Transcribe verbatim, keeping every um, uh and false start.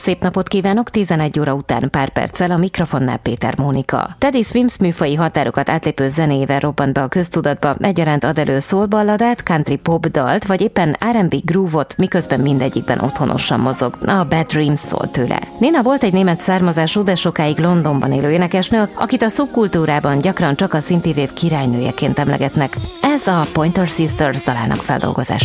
Szép napot kívánok, tizenegy óra után pár perccel a mikrofonnál Péter Mónika. Teddy Swims műfaji határokat átlépő zenével robbant be a köztudatba, egyaránt ad elő soul balladát, country pop dalt, vagy éppen er and bé groove-ot, miközben mindegyikben otthonosan mozog. A Bad Dreams szól tőle. Nina volt egy német származású, de sokáig Londonban élő énekesnő, akit a szubkultúrában gyakran csak a synthwave királynőjeként emlegetnek. Ez a Pointer Sisters dalának feldolgozása.